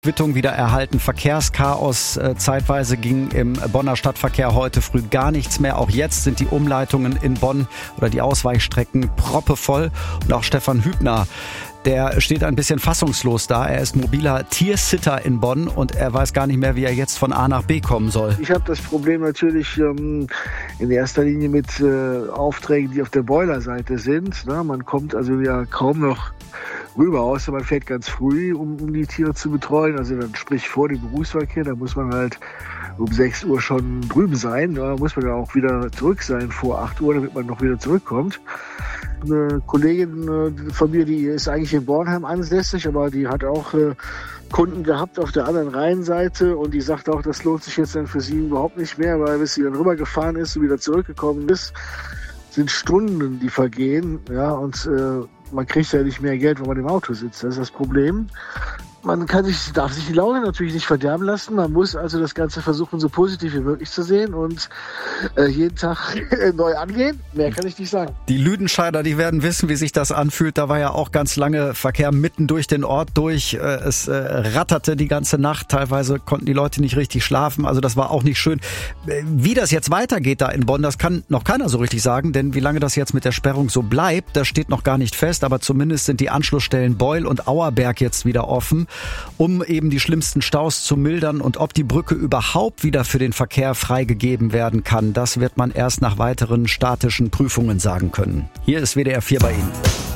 Quittung wieder erhalten. Verkehrschaos. Zeitweise ging im Bonner Stadtverkehr heute früh gar nichts mehr. Auch jetzt sind die Umleitungen in Bonn oder die Ausweichstrecken proppevoll. Und auch Stefan Hübner, der steht ein bisschen fassungslos da. Er ist mobiler Tiersitter in Bonn und er weiß gar nicht mehr, wie er jetzt von A nach B kommen soll. Ich habe das Problem natürlich in erster Linie mit Aufträgen, die auf der Boilerseite sind. Man kommt also ja kaum noch rüber, außer man fährt ganz früh, um die Tiere zu betreuen. Also dann sprich vor dem Berufsverkehr, da muss man halt um 6 Uhr schon drüben sein. Da muss man ja auch wieder zurück sein vor 8 Uhr, damit man noch wieder zurückkommt. Eine Kollegin von mir, die ist eigentlich in Bornheim ansässig, aber die hat auch Kunden gehabt auf der anderen Rheinseite und die sagt auch, das lohnt sich jetzt dann für sie überhaupt nicht mehr, weil bis sie dann rübergefahren ist und wieder zurückgekommen ist, sind Stunden, die vergehen, ja, und man kriegt ja nicht mehr Geld, wenn man im Auto sitzt. Das ist das Problem. Man darf sich die Laune natürlich nicht verderben lassen. Man muss also das Ganze versuchen, so positiv wie möglich zu sehen und jeden Tag neu angehen. Mehr kann ich nicht sagen. Die Lüdenscheider, die werden wissen, wie sich das anfühlt. Da war ja auch ganz lange Verkehr mitten durch den Ort durch. Es ratterte die ganze Nacht. Teilweise konnten die Leute nicht richtig schlafen. Also das war auch nicht schön. Wie das jetzt weitergeht da in Bonn, das kann noch keiner so richtig sagen. Denn wie lange das jetzt mit der Sperrung so bleibt, das steht noch gar nicht fest. Aber zumindest sind die Anschlussstellen Beul und Auerberg jetzt wieder offen, um eben die schlimmsten Staus zu mildern. Und ob die Brücke überhaupt wieder für den Verkehr freigegeben werden kann, das wird man erst nach weiteren statischen Prüfungen sagen können. Hier ist WDR 4 bei Ihnen.